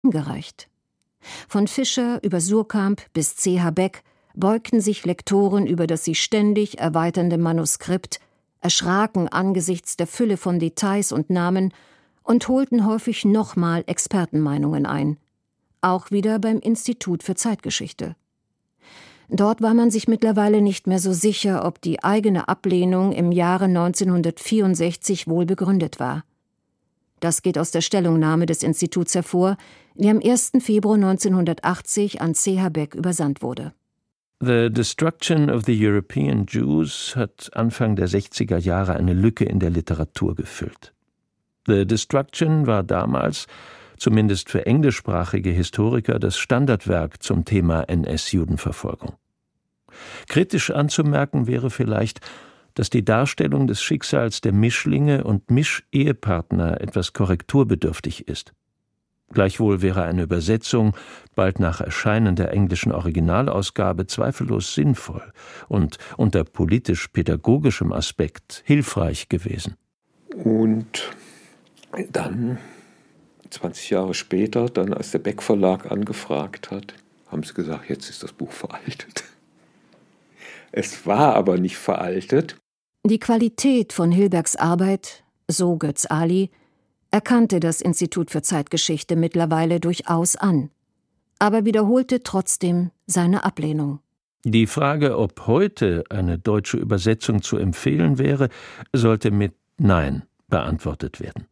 gereicht. Von Fischer über Suhrkamp bis C.H. Beck beugten sich Lektoren über das sich ständig erweiternde Manuskript, erschraken angesichts der Fülle von Details und Namen und holten häufig nochmal Expertenmeinungen ein. Auch wieder beim Institut für Zeitgeschichte. Dort war man sich mittlerweile nicht mehr so sicher, ob die eigene Ablehnung im Jahre 1964 wohl begründet war. Das geht aus der Stellungnahme des Instituts hervor, die am 1. Februar 1980 an C.H. Beck übersandt wurde. The Destruction of the European Jews hat Anfang der 60er Jahre eine Lücke in der Literatur gefüllt. The Destruction war damals, zumindest für englischsprachige Historiker, das Standardwerk zum Thema NS-Judenverfolgung. Kritisch anzumerken wäre vielleicht, dass die Darstellung des Schicksals der Mischlinge und Mischehepartner etwas korrekturbedürftig ist. Gleichwohl wäre eine Übersetzung bald nach Erscheinen der englischen Originalausgabe zweifellos sinnvoll und unter politisch-pädagogischem Aspekt hilfreich gewesen. Und dann, 20 Jahre später, als der Beck Verlag angefragt hat, haben sie gesagt, jetzt ist das Buch veraltet. Es war aber nicht veraltet. Die Qualität von Hilbergs Arbeit, so Götz Ali, erkannte das Institut für Zeitgeschichte mittlerweile durchaus an, aber wiederholte trotzdem seine Ablehnung. Die Frage, ob heute eine deutsche Übersetzung zu empfehlen wäre, sollte mit Nein beantwortet werden.